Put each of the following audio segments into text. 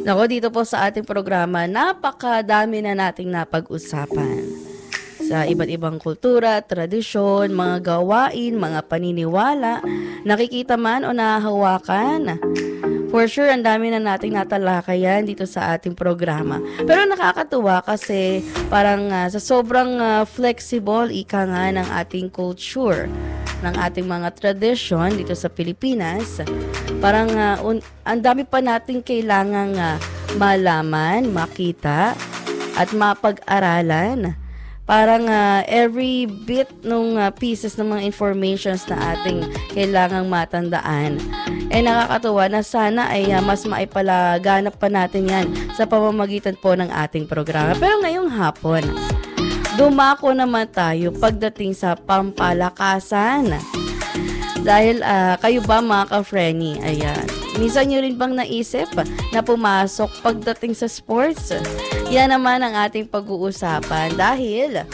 Nako, dito po sa ating programa, napakadami na nating napag-usapan. Sa iba't ibang kultura, tradisyon, mga gawain, mga paniniwala, nakikita man o nahahawakan. For sure, ang dami na nating natalakayan dito sa ating programa. Pero nakakatuwa kasi parang sa sobrang flexible, ika nga ng ating culture, ng ating mga tradisyon dito sa Pilipinas, parang ang dami pa nating kailangang malaman, makita, at mapag-aralan. Parang every bit nung pieces ng mga informations na ating kailangang matandaan. Nakakatuwa na sana ay mas maipalaganap pa natin yan sa pamamagitan po ng ating programa. Pero ngayong hapon, dumako naman tayo pagdating sa pampalakasan. Dahil kayo ba mga ka-Frenny, ayan, minsan nyo rin bang naisip na pumasok pagdating sa sports? Yan naman ang ating pag-uusapan dahil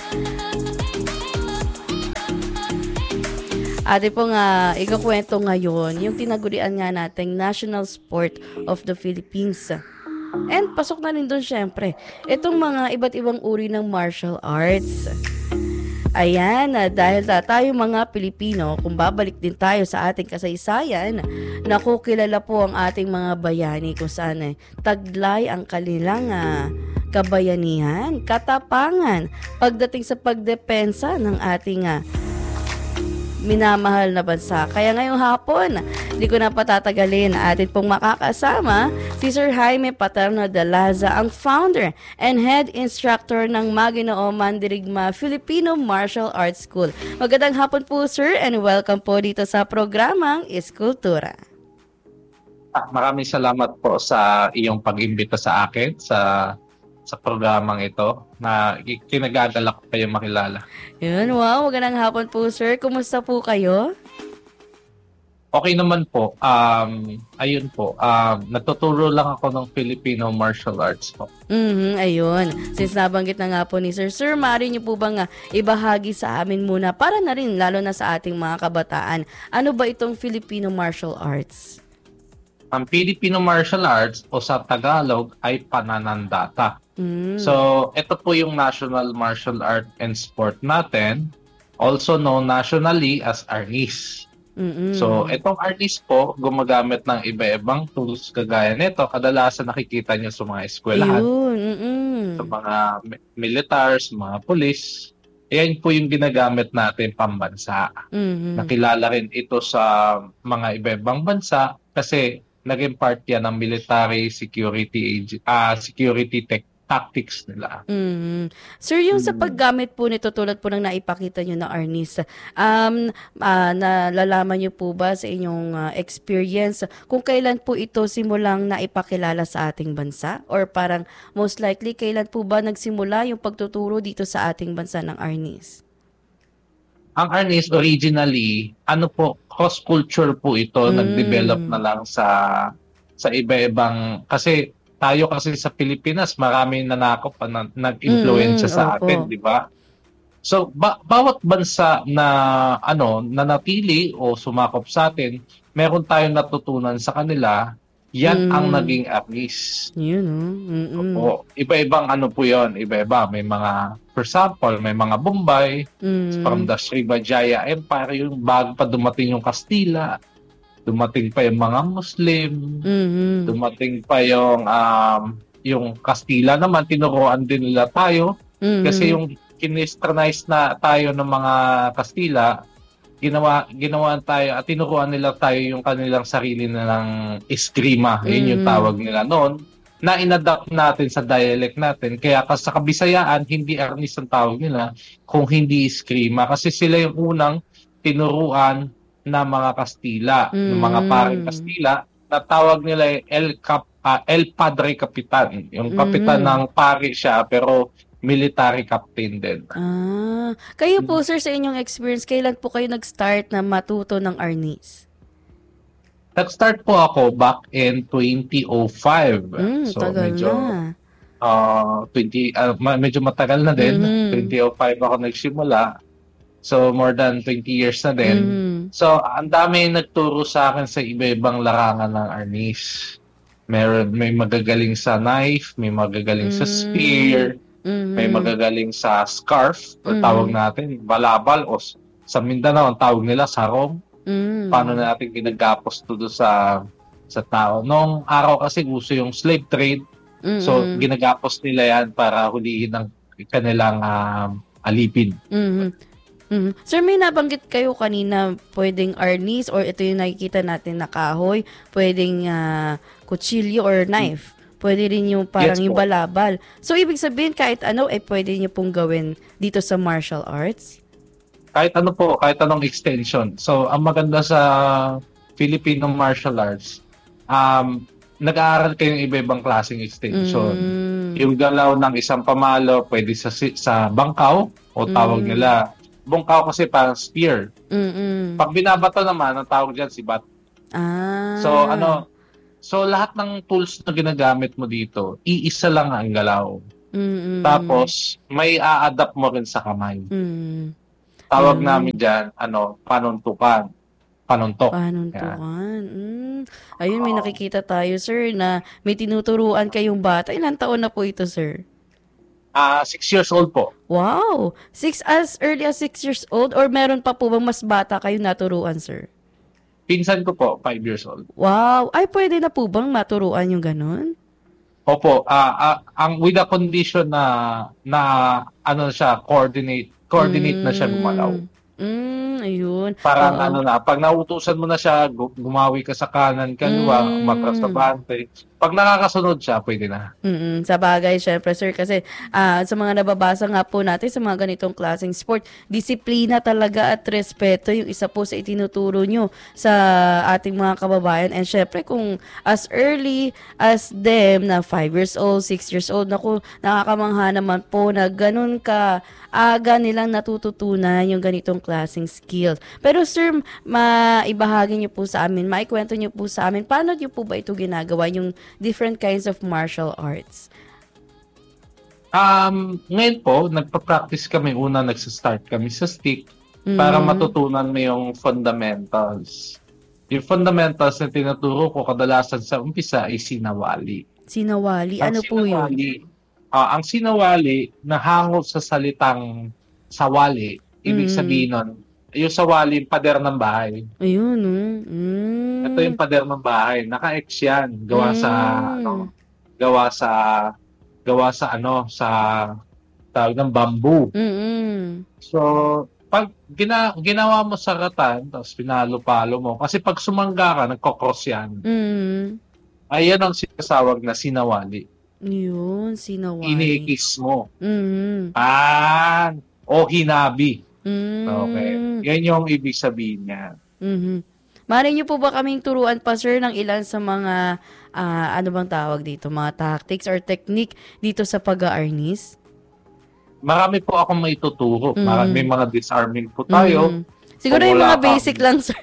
ating pong ikakwento ngayon yung tinagurian nga nating National Sport of the Philippines. And pasok na rin doon syempre itong mga iba't ibang uri ng martial arts. Ayan, dahil tayo mga Pilipino, kung babalik din tayo sa ating kasaysayan, naku, kilala po ang ating mga bayani kung saan taglay ang kanilang kabayanihan, katapangan, pagdating sa pagdepensa ng ating minamahal na bansa. Kaya ngayong hapon, di ko na patatagalin, atin pong makakasama si Sir Jaime Paterno de Laza, ang founder and head instructor ng Maginoo Mandirigma Filipino Martial Arts School. Magandang hapon po, sir, and welcome po dito sa programang Iskultura. Maraming salamat po sa iyong pag-imbita sa akin sa programang ito na kinagagalak ko kayo makilala. Yun, wow, magandang hapon po, sir. Kumusta po kayo? Okay naman po. Ayun po. Natuturo lang ako ng Filipino martial arts po. Ayun. Since nabanggit na nga po ni Sir, maaari niyo po bang ibahagi sa amin muna para na rin, lalo na sa ating mga kabataan, ano ba itong Filipino martial arts? Ang Filipino martial arts o sa Tagalog ay pananandata. So, ito po yung national martial art and sport natin, also known nationally as Arnis. So, itong Arnis po, gumagamit ng iba-ibang tools kagaya nito. Kadalasan nakikita niyo sa mga eskwelahan, sa mga militars, mga pulis. Ayan po yung ginagamit natin pambansa. Nakilala rin ito sa mga iba-ibang bansa kasi naging part yan ng military security tactics nila. Sir, yung sa paggamit po nito tulad po ng naipakita nyo na Arnis, nalalaman nyo po ba sa inyong experience kung kailan po ito simulang naipakilala sa ating bansa? Or parang most likely, kailan po ba nagsimula yung pagtuturo dito sa ating bansa ng Arnis? Ang Arnis originally, cross-culture po ito, nag-develop na lang sa iba-ibang, kasi tayo kasi sa Pilipinas, maraming nanakop na nag-influensya sa atin, di ba? So, bawat bansa na nanatili o sumakop sa atin, meron tayong natutunan sa kanila, yan ang naging Arnis. Iba-ibang po yun, iba-iba. May mga, for example, may mga Bombay, from the Srivijaya Empire, yung bago pa dumating yung Kastila, dumating pa yung mga Muslim, dumating pa yung Kastila naman, tinuruan din nila tayo. Kasi yung kinistranize na tayo ng mga Kastila, ginawa tayo at tinuruan nila tayo yung kanilang sarili nilang eskrima. Yun yung tawag nila noon, na inadapt natin sa dialect natin. Kaya sa Kabisayaan, hindi Arnis ang tawag nila, kung hindi eskrima. Kasi sila yung unang tinuruan na mga Kastila, ng mga paring Kastila, na tawag nila El Padre Capitan. Yung kapitan ng pari siya, pero military captain din. Kayo po, sir, sa inyong experience, kailan po kayo nag-start na matuto ng Arnis? Nag-start po ako back in 2005. So tagal medyo na. Medyo matagal na din. 2005 ako nagsimula. So, more than 20 years na din. So, ang dami nagturo sa akin sa iba-ibang larangan ng Arnis. may magagaling sa knife, may magagaling sa spear, may magagaling sa scarf, o tawag natin, balabal, o sa Mindanao, ang tawag nila sarong. Paano natin ginagapos to sa tao. Noong araw kasi gusto yung slave trade, so ginagapos nila yan para hulihin ang kanilang alipin. Sir, may nabanggit kayo kanina, pwedeng arnis or ito yung nakikita natin na kahoy, pwedeng kutsilyo or knife. Pwede rin yung parang yung balabal. So, ibig sabihin, kahit ano, pwede nyo pong gawin dito sa martial arts? Kahit ano po, kahit anong extension. So, ang maganda sa Filipino martial arts, nag-aaral kayong iba-ibang klaseng extension. Yung galaw ng isang pamalo, pwede sa bangkaw, o tawag nila, bangkaw kasi parang spear. Pag binabato naman, ang tawag dyan si bat. So lahat ng tools na ginagamit mo dito, iisa lang ang galaw. Tapos, may a-adapt mo rin sa kamay. Tawag namin dyan, panuntukan. Panuntok. Panuntukan. Ayun, may nakikita tayo, sir, na may tinuturuan kayong bata. Ilang taon na po ito, sir? 6 years old po. Wow! As early as 6 years old? Or meron pa po bang mas bata kayong naturuan, sir? Pinsan ko po, 5 years old. Wow! Ay, pwede na po bang maturuan yung ganun? Opo. Ang with the condition na siya, coordinate na siya gumalaw. Ayun. Parang pag nautusan mo na siya, gumawi ka sa kanan, kaliwa, matras sa bante. Pag nakakasunod siya, pwede na. Sa bagay, syempre, sir, kasi sa mga nababasa nga po natin sa mga ganitong klaseng sport, disiplina talaga at respeto yung isa po sa itinuturo nyo sa ating mga kababayan. And syempre, kung as early as them na 5 years old, 6 years old, naku, nakakamangha naman po na ganun ka aga nilang natututunan yung ganitong klaseng skills. Pero sir, maibahagi niyo po sa amin, maikwento niyo po sa amin, paano niyo po ba ito ginagawa, yung different kinds of martial arts? Ngayon po, nagpa-practice kami. Una, nagsa-start kami sa stick para matutunan mo yung fundamentals. Yung fundamentals na tinuturo ko kadalasan sa umpisa ay sinawali. Sinawali? Ano po yun? Ang sinawali, nahango sa salitang sawali, ibig sabihin nun, yung sawali, yung pader ng bahay. Ayun, Ito yung pader ng bahay. Naka-X yan. Gawa sa tawag ng bamboo. So, pag ginawa mo sa ratan, tapos pinalo-palo mo, kasi pag sumangga ka, nagkokross yan. Ayan ang sinasawag na sinawali. Yun, sinawali. Iniikis mo. O hinabi. Okay. Yan yung ibig sabihin niya. Mari niyo po ba kaming turuan pa, sir, ng ilan sa mga, ano bang tawag dito, mga tactics or technique dito sa pag-aarnis? Marami po akong maituturo. May mga disarming po tayo. Siguro yung mga basic lang, sir.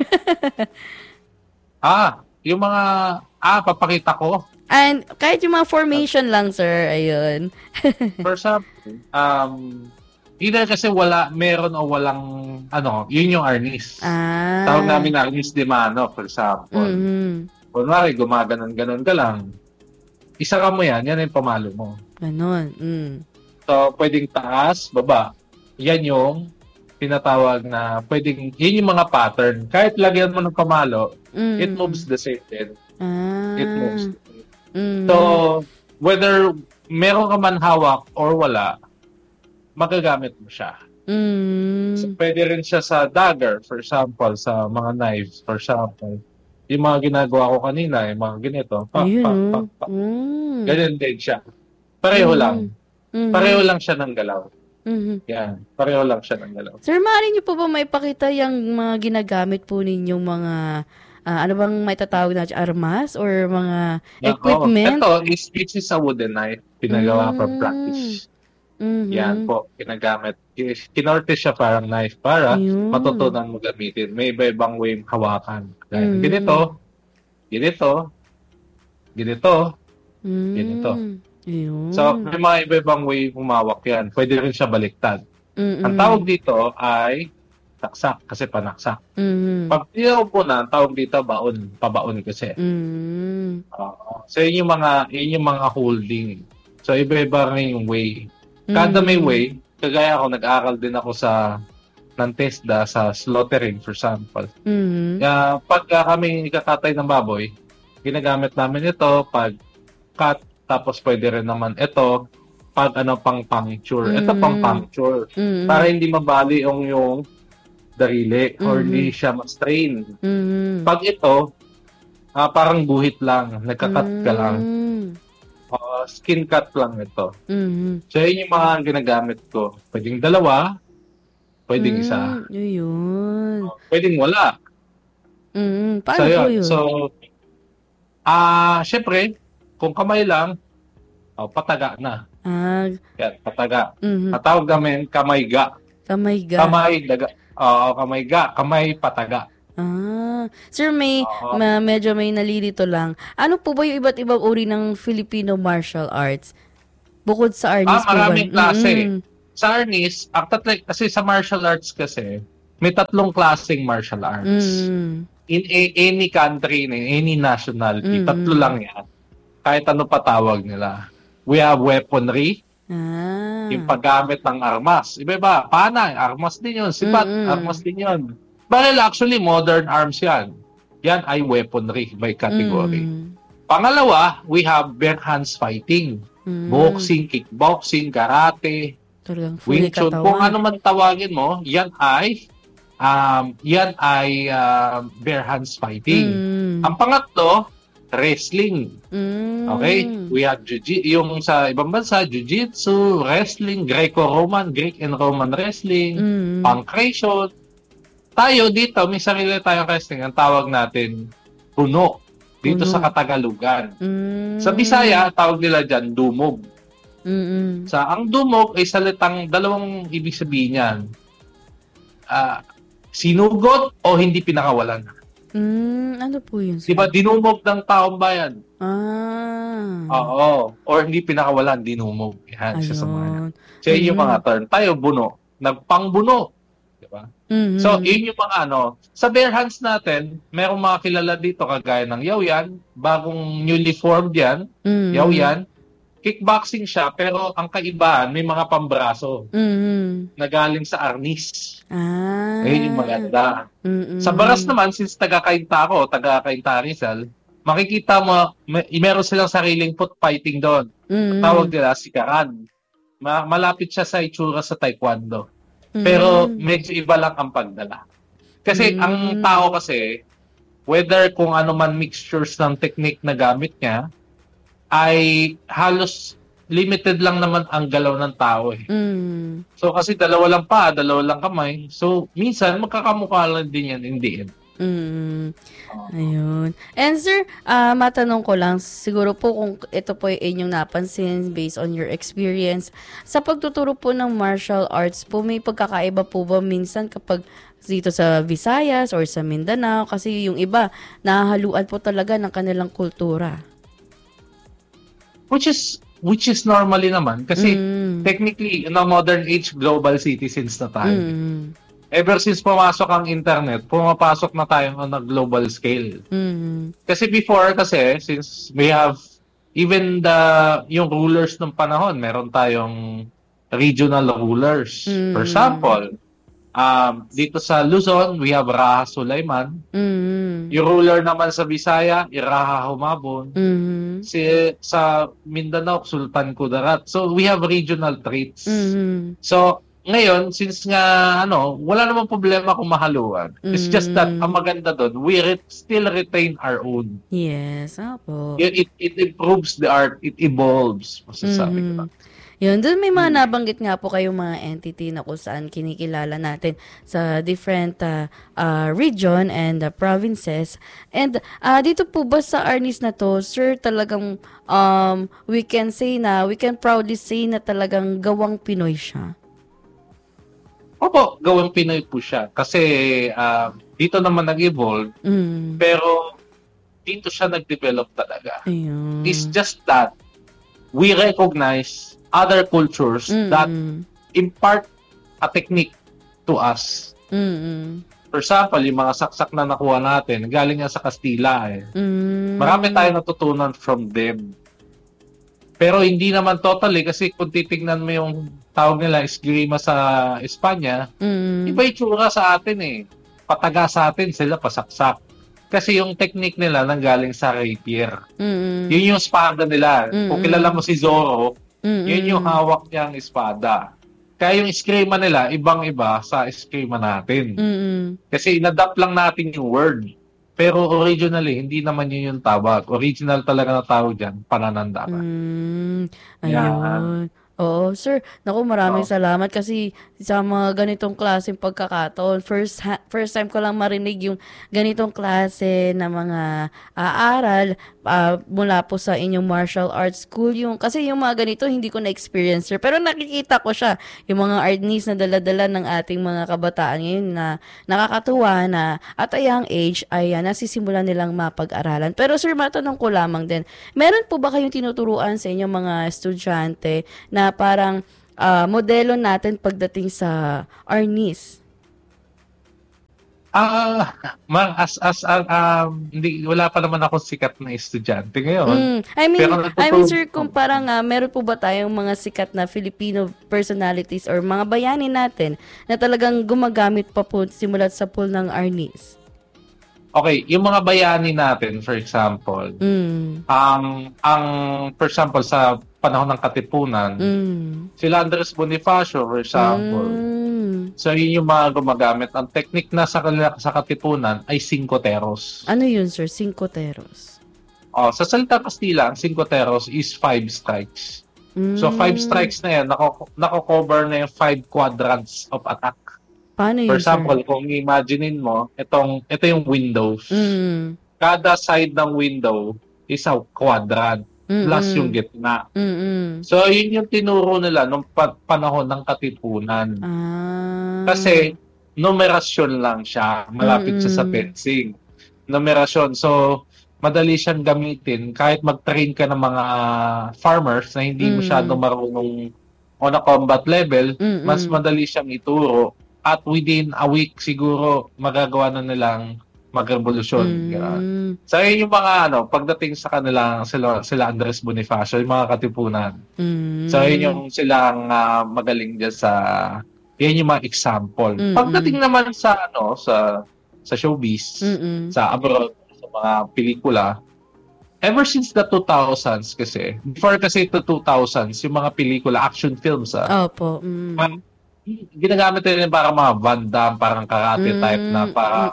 Yung mga, papakita ko. And kahit yung mga formation lang, sir, ayun. For example, either kasi meron o walang, yun yung arnis. Tawag namin arnis de mano, for example. Kunwari, gumaganon-ganon ka lang. Isa ka mo yan yung pamalo mo. Ganon. So, pwedeng taas, baba. Yan yung tinatawag na yun yung mga pattern. Kahit lagyan mo ng pamalo, it moves the same din. It moves. So, whether meron ka man hawak or wala, magagamit mo siya. So, pwede rin siya sa dagger, for example, sa mga knives, for example. Yung mga ginagawa ko kanina, yung mga ganito. Ganyan din siya. Pareho lang. Pareho lang siya ng galaw. Yan. Pareho lang siya ng galaw. Sir, maaari niyo po ba maipakita yung mga ginagamit po ninyong mga ano bang may tatawag na armas or mga equipment? Ito, this is a wooden knife. Pinagawa for practice. Yan po, ginagamit. Kinorte siya parang knife para matutunan mo gamitin. May iba-ibang way hawakan. Ganito. So, may mga iba-ibang way humawak yan. Pwede rin siya baliktad. Ang tawag dito ay Taksak kasi panaksak. Mhm. Pag pinaupo na, tawag dito baon, pabaon kasi. So yun yung mga holding. So iba-iba rin yung way. Kada may way, kagaya ako, nag-aral din ako ng TESDA sa slaughtering, for example. Pag kami kakatay ng baboy, ginagamit namin ito pag cut, tapos pwede rin naman ito pag pang puncture. Ito pang puncture. Para hindi mabali yung darili or hindi siya ma-strain. Pag ito, parang guhit lang, nagka-cut ka lang. Skin cut lang ito. So yun yung mga ginagamit ko. Pwedeng dalawa, pwedeng isa. Yun. Pwedeng wala. Paano po yun? So, syempre, kung kamay lang, pataga na. Yan, pataga. Tawag namin kamay-ga. Kamay-ga. Kamay-daga. Kamay-ga. Kamay pataga. Sir, medyo may nalilito lang. Ano po ba yung iba't ibang uri ng Filipino martial arts? Bukod sa arnis po ba? Maraming klase. Sa arnis, kasi sa martial arts kasi, may 3 klaseng martial arts. In any country, in any nationality, 3 lang yan. Kahit ano pa tawag nila. We have weaponry, yung paggamit ng armas. Iba-iba, panay, armas din yun. Sibat, armas din yun. Well, actually, modern arms yan. Yan ay weaponry by category. Pangalawa, we have bare hands fighting. Boxing, kickboxing, karate, Wing Chun. Kung ano man tawagin mo, yan ay bare hands fighting. Ang pangatlo, wrestling. Okay? We have yung sa ibang bansa, jiu-jitsu, wrestling, Greco-Roman, Greek and Roman wrestling, pancration. Tayo dito, may sarili tayong wrestling. Ang tawag natin, puno. Dito sa Katagalugan. Sa Bisaya, tawag nila dyan, dumog. Ang dumog ay salitang dalawang ibig sabihin yan. Sinugod o hindi pinakawalan. Ano po yun? Diba, dinumog ng taong bayan. Oo. Or hindi pinakawalan, dinumog. Yan, siya sa mga. So, yung mga term. Tayo, buno. Nagpangbuno. Diba? So, yun yung mga Sa bare hands natin, merong mga kilala dito kagaya ng Yaoyan. Bagong newly formed yan. Yaoyan. Kickboxing siya, pero ang kaibahan, may mga pambraso na galing sa arnis. Ayun yung maganda. Sa Baras naman, since taga-Cainta ako, taga-Cainta Rizal, makikita mo, meron silang sariling foot fighting doon. Tawag nila sikaran. Malapit siya sa itsura sa taekwondo. Pero medyo iba lang ang pagdala. Kasi ang tao kasi, whether kung ano man mixtures ng technique na gamit niya, ay halos limited lang naman ang galaw ng tao eh. So kasi dalawa lang pa, dalawa lang kamay. So minsan magkakamukha lang din yan in the end. Ayun. And sir, matanong ko lang, siguro po kung ito po ay inyong napansin based on your experience, sa pagtuturo po ng martial arts po, may pagkakaiba po ba minsan kapag dito sa Visayas or sa Mindanao? Kasi yung iba, nahahaluan po talaga ng kanilang kultura. Which is normally naman kasi technically in a modern age global citizens na tayo. Ever since pumasok ang internet, pumapasok na tayo on a global scale. Kasi before since we have even yung rulers ng panahon, meron tayong regional rulers. For example, dito sa Luzon, we have Raha Sulaiman. Yung ruler naman sa Bisaya, Iraha Humabon. Sa Mindanao, Sultan Kudarat. So, we have regional traits. So, ngayon, since nga, wala namang problema kung mahaluan. It's just that, ang maganda doon, we still retain our own. Yes, po. It improves the art. It evolves. Masasabi ko lang. Yun, doon may mga nabanggit nga po kayong mga entity na kung saan kinikilala natin sa different region and provinces. And dito po ba sa arnis na to, sir, talagang we can proudly say na talagang gawang Pinoy siya? Opo, gawang Pinoy po siya. Kasi dito naman nag-evolve, pero dito siya nag-develop talaga. Ayun. It's just that we recognize other cultures that impart a technique to us For example, yung mga saksak na nakuha natin, galing nga sa Kastila eh. Marami tayong natutunan from them. Pero hindi naman totally kasi kung titignan mo yung tawag nila esgrima sa Espanya, iba itsura sa atin eh. Pataga sa atin, sila pasaksak. Kasi yung technique nila nanggaling sa rapier. Yun yung espada nila. Kung kilala mo si Zorro, yun yung hawak niyang espada. Kaya yung eskrima nila, ibang-iba sa eskrima natin. Kasi inadapt lang natin yung word. Pero originally, hindi naman yun yung tawag. Original talaga na tawag dyan, pananandata. Ayun. Oo, sir. Naku, maraming salamat kasi sa mga ganitong klaseng pagkakataon, first time ko lang marinig yung ganitong klase na mga aaral mula po sa inyong martial arts school. Kasi yung mga ganito, hindi ko na-experience, sir. Pero nakikita ko siya, yung mga arnis na dala-dala ng ating mga kabataan ngayon na nakakatuwa na at a young age ay nasisimulan nilang mapag-aralan. Pero sir, matanong ko lamang din, meron po ba kayong tinuturuan sa inyong mga estudyante na parang modelo natin pagdating sa arnis? Hindi, wala pa naman ako sikat na estudyante ngayon. I mean sir, kung parang meron po ba tayong mga sikat na Filipino personalities or mga bayani natin na talagang gumagamit pa po simulat sa pool ng arnis? Okay, yung mga bayani natin, for example, for example, sa panahon ng Katipunan, sila Andres Bonifacio, for example. So, yun yung mga gumagamit. Ang technique na sa Katipunan ay cincoteros. Ano yun, sir? Cincoteros? Sa salita Kastila, ang cincoteros is 5 strikes. So, 5 strikes na yan, nako-cover na yung 5 quadrants of attack. Paano yun, for example, kung imaginein mo, ito yung windows. Kada side ng window is a quadrant plus yung gitna. So, yun yung tinuro nila nung panahon ng Katipunan. Kasi, numerasyon lang siya. Malapit siya sa fencing. Numerasyon. So, madali siyang gamitin kahit mag-train ka ng mga farmers na hindi masyado marunong on a combat level, mas madali siyang ituro. At within a week, siguro, magagawa na nilang magrevolusyon. So, yun yung mga, pagdating sa kanila, sila Andres Bonifacio, yung mga Katipunan. So, yun yung silang magaling dyan yan yung mga example. Pagdating naman sa showbiz, sa abroad, sa mga pelikula, ever since the 2000s kasi, before kasi the 2000s, yung mga pelikula, action films, Opo. Ginagamit nila para mga Van Damme, parang karate type na para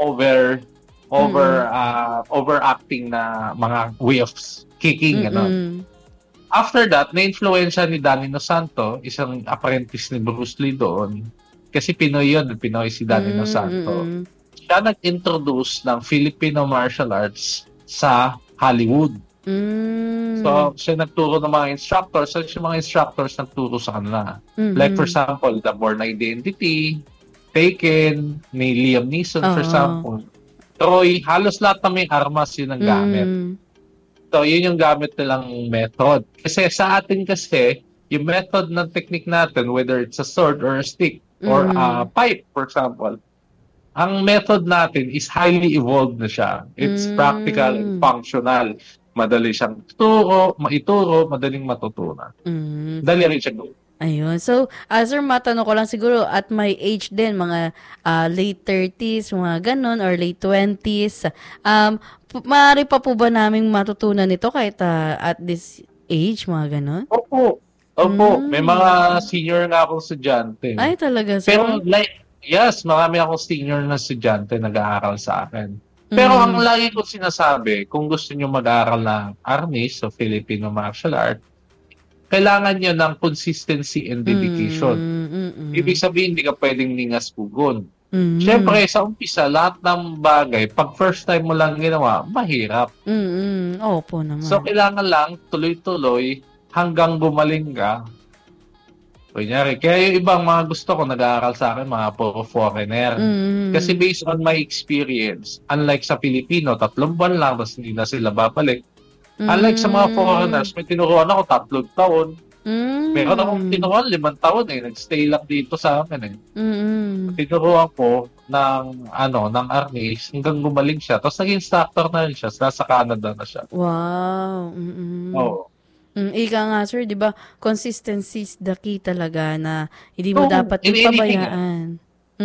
overacting na mga way of kicking. After that, na-influensya ni Danny Nosanto, isang apprentice ni Bruce Lee doon. Kasi Pinoy yun, Pinoy si Danny Nosanto. Siya nag-introduce ng Filipino martial arts sa Hollywood. So, siya nagturo ng mga instructors. So, yung mga instructors nagturo sa kanila. Like, for example, The Bourne Identity, Taken, ni Liam Neeson, for example. Troy, halos lahat na may armas yun ang gamit. So, yun yung gamit nilang method. Kasi sa atin kasi, yung method ng technique natin, whether it's a sword or a stick or a pipe, for example, ang method natin is highly evolved na siya. It's practical and functional. Madali siyang maituro, madaling matutunan. Dali rin siya gawin. Ayun. So, sir, matanong ko lang siguro at my age din, mga late 30s, mga ganun, or late 20s. Maaari pa po ba naming matutunan ito kahit at this age, mga ganun? Opo. May mga senior na akong estudyante. Ay, talaga, sir? Pero, yes, marami akong senior na estudyante nag-aaral sa akin. Pero ang lagi ko sinasabi, kung gusto nyo mag-aaral ng arnis o Filipino martial art, kailangan nyo ng consistency and dedication. Ibig sabihin, hindi ka pwedeng ningas-pugon. Siyempre, sa umpisa, lahat ng bagay, pag first time mo lang ginawa, mahirap. Opo naman. So, kailangan lang tuloy-tuloy hanggang gumaling ka. Kunyari, kaya yung ibang mga gusto ko nag-aaral sa akin, mga puro foreigner. Kasi based on my experience, unlike sa Pilipino, 3 buwan lang, tapos hindi na sila babalik. Unlike sa mga foreigners, may tinuruan ako 3 taon. Meron akong tinuruan 5 taon nag-stay lang dito sa amin Tinuruan ko ng arnis hanggang gumaling siya. Tapos naging instructor na rin siya. Nasa Canada na siya. Wow. Oo. Ika nga sir, 'di ba? Consistency is the key talaga na hindi mo dapat pabayaan.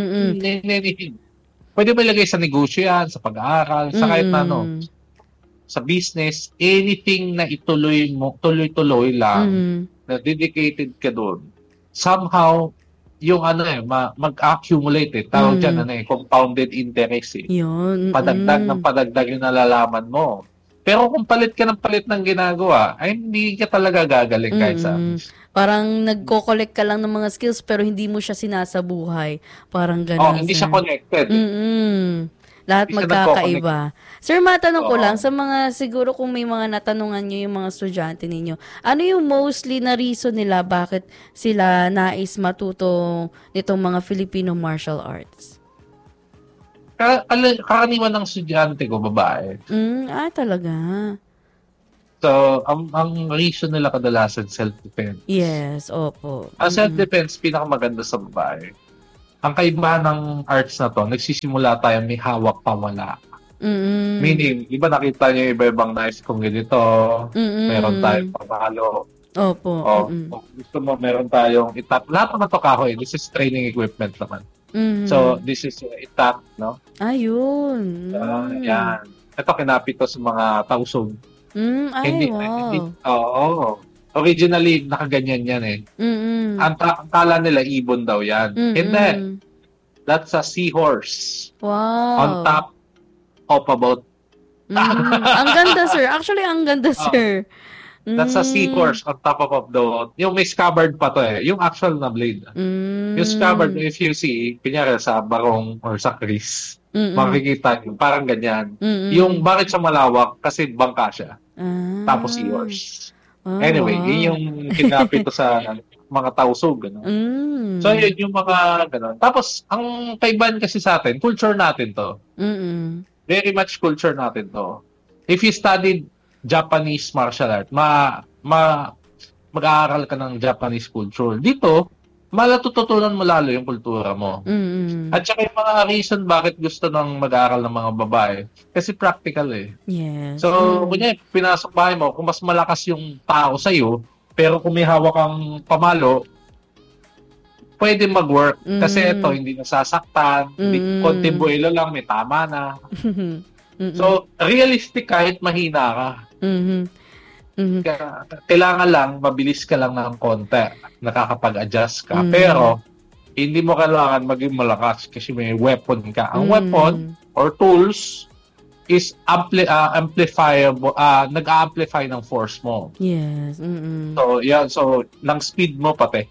Pwede mo ilagay sa negosyo yan, sa pag-aaral, sa kahit na sa business, anything na ituloy mo, tuloy-tuloy lang, na dedicated ka doon. Somehow, yung mag-accumulate tawag dyan, compounded interest Yun. Padagdag yung nalalaman mo. Pero kung palit ka ng ginagawa, ay hindi ka talaga gagaling kahit sa Parang nagko-collect ka lang ng mga skills pero hindi mo siya sinasabuhay. Parang gano'n. Hindi siya connected. Lahat magkakaiba. Sir, matanong ko lang, sa mga, siguro kung may mga natanungan nyo yung mga estudyante ninyo, ano yung mostly na reason nila bakit sila nais matuto nitong mga Filipino martial arts? Karaniwan ng estudyante ko, babae. Talaga. So, ang reason nila kadalasan self-defense. Yes, opo. Ang self-defense, pinakamaganda sa babae. Ang kaibahan ng arts na to, nagsisimula tayo may hawak pa wala. Meaning, iba nakita niyo iba-ibang knives kung ganito, meron tayong pamalo. Opo. Kung gusto mo, meron tayong itap. Lahat naman to kahoy. This is training equipment naman. So, this is itap, no? Ayun. Yan. Ito, kinapit to sa mga tausog. Wow. Originally, nakaganyan yan Ang kala nila, ibon daw yan. Hindi. That's a seahorse. Wow. On top of about... ang ganda, sir. Actually, ang ganda, sir. That's a seahorse on top of the... Yung may scabbard pa to Yung actual na blade. Yung scabbard, if you see, kunyari sa barong or sa kris, makikita nyo, parang ganyan. Yung bakit siya malawak? Kasi bangka siya. Tapos seahorse. Anyway, yun yung kinapit ko sa mga tausog. So, yun yung mga gano'n. Tapos, ang kaibahan kasi sa atin, culture natin to. Very much culture natin to. If you studied Japanese martial art, mag-aaral ka ng Japanese culture. Dito, malatututunan mo lalo yung kultura mo. At saka yung mga reason bakit gusto ng mag-aaral ng mga babae. Kasi practical Yes. So, kunya, pinasok bahay mo, kung mas malakas yung tao sa'yo, pero kung may hawak kang pamalo, pwede mag-work. Kasi ito, hindi nasasaktan, konting buwelo lang, may tama na. So, realistic kahit mahina ka. Kailangan lang, mabilis ka lang ng konti. Nakakapag-adjust ka. Pero, hindi mo kailangan maging malakas kasi may weapon ka. Ang weapon or tools is amplifiable, nag-amplify ng force mo. Yes. So, yan. So, ng speed mo pati.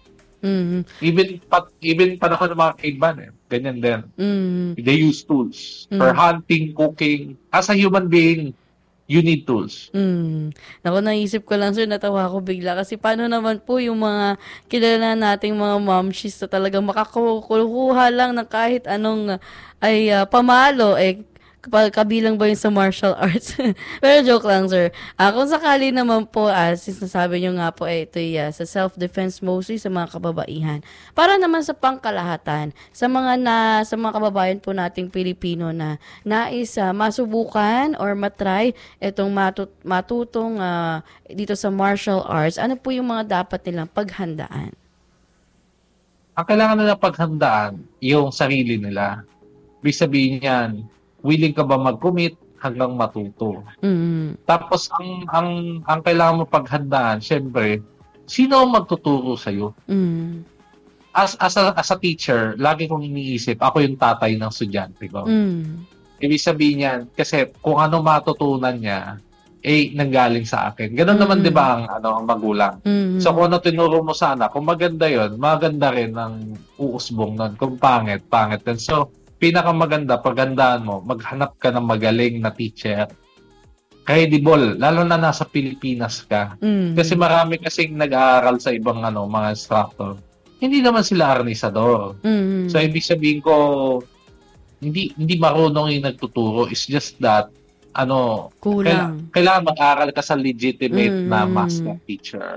Even panahon ng mga caveman ganyan din. They use tools for hunting, cooking. As a human being, you need tools. Naku, naisip ko lang, sir, natawa ko bigla. Kasi paano naman po yung mga kilala nating mga momshies na talagang makakuha lang ng kahit anong pamalo, kabilang ba yun sa martial arts? Pero joke lang, sir. Kung sakali naman po, since nasabi nyo nga po, ito sa self-defense mostly sa mga kababaihan. Para naman sa pangkalahatan, sa mga kababayan po nating Pilipino na nais masubukan or matry itong matutong dito sa martial arts, ano po yung mga dapat nilang paghandaan? Ang kailangan nila paghandaan, yung sarili nila. Ibig sabihin yan, willing ka ba mag-commit hanggang matuto? Tapos, ang kailangan mo paghandaan, syempre, sino ang magtuturo sa'yo? As a teacher, lagi kong iniisip, ako yung tatay ng estudyante ko. Ibig sabihin yan, kasi kung ano matutunan niya, nanggaling sa akin. Ganun naman, di ba, ang magulang? So, kung ano tinuro mo sana, kung maganda yon, maganda rin ang uusbong nun. Kung pangit din. So, pinakamaganda, pagandaan mo, maghanap ka ng magaling na teacher. Credible, lalo na nasa Pilipinas ka. Kasi marami kasing nag-aaral sa ibang mga instructor. Hindi naman sila arnisador. So, ibig sabihin ko, hindi marunong yung nagtuturo. It's just that, kulang. Kailangan mag-aaral ka sa legitimate na master teacher.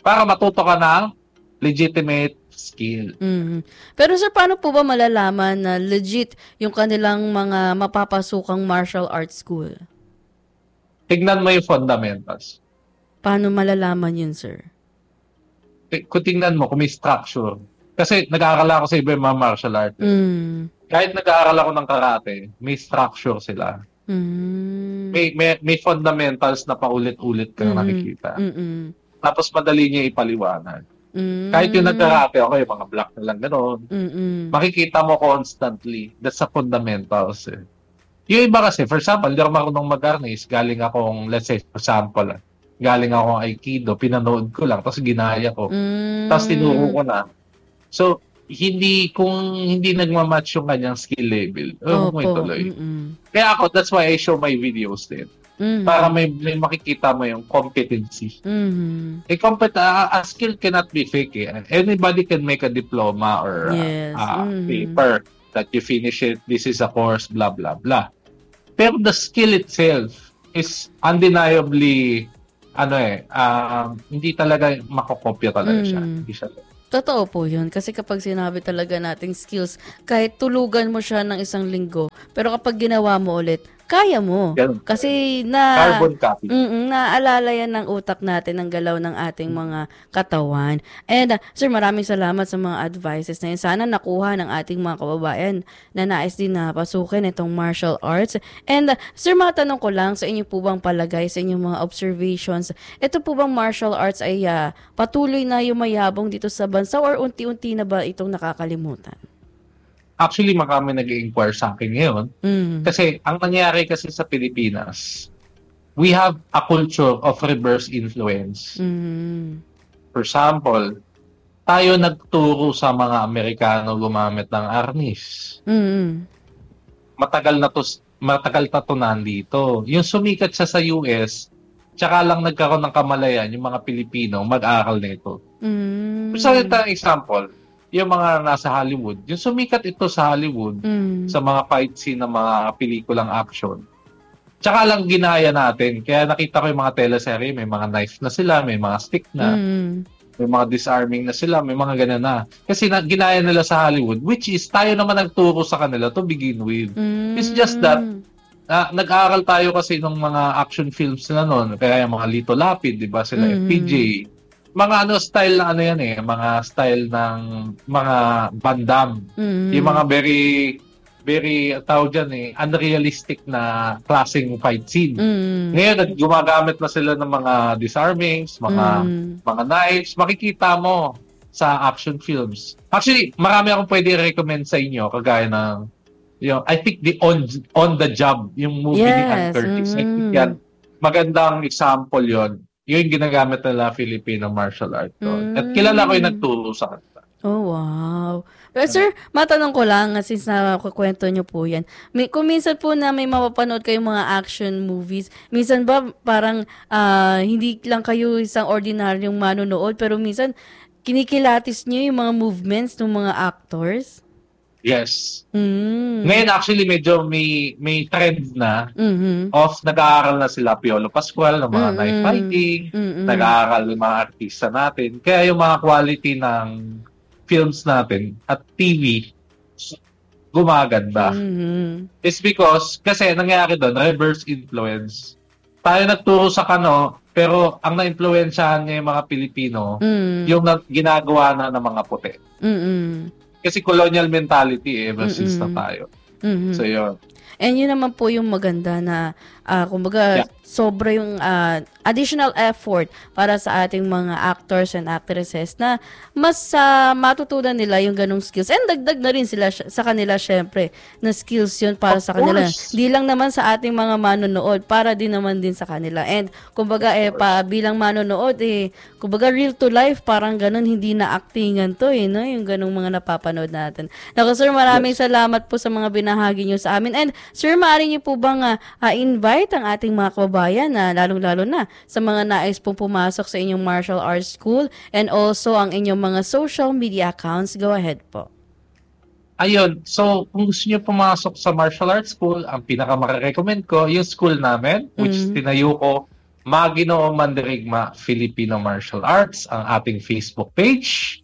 para matuto ka ng legitimate skill. Pero sir, paano po ba malalaman na legit yung kanilang mga mapapasukang martial arts school? Tignan mo yung fundamentals. Paano malalaman yun, sir? Kung tingnan mo kung may structure. Kasi nag-aaral ako sa iba yung mga martial art. Kahit nag-aaral ako ng karate, may structure sila. May fundamentals na paulit-ulit kang nakikita. Tapos madali niya ipaliwanag. Kahit yung nag-karate ako, yung mga block na lang gano'n, makikita mo constantly. That's the fundamentals. Yung iba kasi, for example, hindi ako marunong mag-arnis, galing akong, let's say, for example, galing akong Aikido, pinanood ko lang, tapos ginaya ko. Tapos tinuro ko na. So, kung hindi nagmamatch yung kanyang skill level, mo ituloy. Kaya ako, that's why I show my videos din. Para may makikita mo yung competency. A skill cannot be fake. Anybody can make a diploma or paper that you finish it, this is a course, blah, blah, blah. Pero the skill itself is undeniably hindi talaga makokopya talaga siya. Hindi siya. Totoo po yun. Kasi kapag sinabi talaga nating skills, kahit tulugan mo siya ng isang linggo, pero kapag ginawa mo ulit, kaya mo. Kasi carbon copy. Naalala yan ng utak natin, ng galaw ng ating mga katawan. And sir, maraming salamat sa mga advices na yun. Sana nakuha ng ating mga kababayan na nais din na pasukin itong martial arts. And sir, matanong ko lang sa inyo po bang palagay, sa inyong mga observations, ito po bang martial arts ay patuloy na yumayabong dito sa bansa or unti-unti na ba itong nakakalimutan? Actually, marami nag-i-inquire sa akin ngayon. Kasi ang nangyari kasi sa Pilipinas, we have a culture of reverse influence. For example, tayo nagturo sa mga Amerikano gumamit ng arnis. Matagal na to nandito. Yung sumikat siya sa US, tsaka lang nagkaroon ng kamalayan yung mga Pilipino mag-aral nito. For example, yung mga nasa Hollywood, yung sumikat ito sa Hollywood, sa mga fight scene ng mga pelikulang action. Tsaka lang ginaya natin. Kaya nakita ko yung mga teleserye, may mga knife na sila, may mga stick na, may mga disarming na sila, may mga ganun na. Kasi ginaya nila sa Hollywood, which is tayo naman nagturo sa kanila to begin with. It's just that, nag-aaral tayo kasi ng mga action films na noon, kaya yung mga Lito Lapid, di ba, sila FPJ, mga style na mga style ng mga Van Damme. Yung mga very tawag dyan unrealistic na klaseng fight scene. Ngayon, gumagamit na sila ng mga disarmings, mga knives, makikita mo sa action films. Actually, marami akong pwede recommend sa inyo, kagaya ng I think the on the job, yung movie ni Ann Curtis. I think yan, magandang example yon. Yung ginagamit nila Filipino martial art doon. At kilala ko yung nagturo sa kanila. Oh, wow. Pero sir, matanong ko lang, since nakukwento nyo po yan, kung minsan po na may mapapanood kayong mga action movies, minsan ba parang hindi lang kayo isang ordinaryong manonood, pero minsan kinikilatis nyo yung mga movements ng mga actors? Yes. Ngayon actually medyo may trend na of nag-aaral na sila Piolo Pascual ng mga knife fighting, nag-aaral ng mga artista natin. Kaya yung mga quality ng films natin at TV gumaganda. It's because kasi nangyari doon reverse influence. Tayo nagturo sa kano pero ang na-influensyahan niya yung mga Pilipino yung ginagawa na ng mga puti. Kasi colonial mentality ever since na tayo. So, yun. And yun naman po yung maganda na, kumbaga, sobra yung additional effort para sa ating mga actors and actresses na mas matutunan nila yung ganong skills. And dagdag na rin sila sa kanila, syempre, na skills yun para sa kanila. Di lang naman sa ating mga manonood, para din naman din sa kanila. And, kumbaga, bilang manonood, kumbaga, real to life, parang ganon, hindi na actingan to, no? Yung ganong mga napapanood natin. Naku, sir, maraming salamat po sa mga binahagi nyo sa amin. And, sir, maaari niyo po bang invite ang ating mga kababayan na lalong-lalo na sa mga nais pong pumasok sa inyong martial arts school and also ang inyong mga social media accounts? Go ahead po. Ayun. So, kung gusto niyo pumasok sa martial arts school, ang pinaka-recommend ko, yung school namin, which tinayo ko Maginoo Mandirigma Filipino Martial Arts, ang ating Facebook page.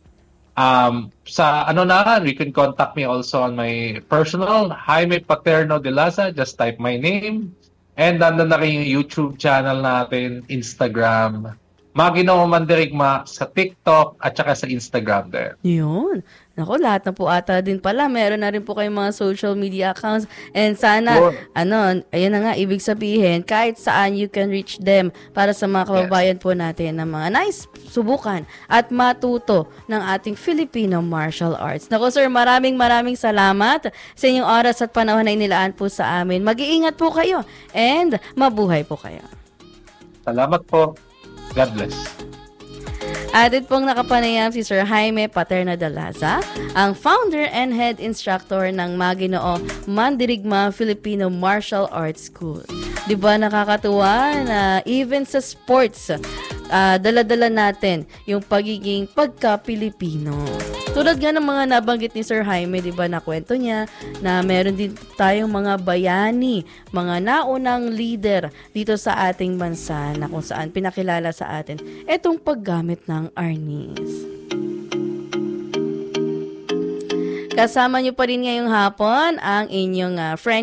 You can contact me also on my personal, Jaime Paterno de Laza. Just type my name. And nandun na rin yung YouTube channel natin, Instagram, Maginoo Mandirigma, sa TikTok at saka sa Instagram din. Yun. Naku, lahat na po ata din pala. Meron na rin po kayong mga social media accounts. And sana, ayun na nga, ibig sabihin, kahit saan you can reach them para sa mga kababayan po natin na mga nice subukan at matuto ng ating Filipino martial arts. Naku sir, maraming salamat sa inyong oras at panahon na inilaan po sa amin. Mag-iingat po kayo and mabuhay po kayo. Salamat po. God bless. Atin pong nakapanayam si Sir Jaime Paterno de Laza, ang founder and head instructor ng Maginoo Mandirigma Filipino Martial Arts School. Diba nakakatuwa na even sa sports, dala-dala natin yung pagiging pagka-Pilipino. Tulad nga ng mga nabanggit ni Sir Jaime, diba, na kwento niya na meron din tayong mga bayani, mga naunang leader dito sa ating bansa na kung saan pinakilala sa atin etong paggamit ng arnis. Kasama niyo pa rin ngayong hapon ang inyong friend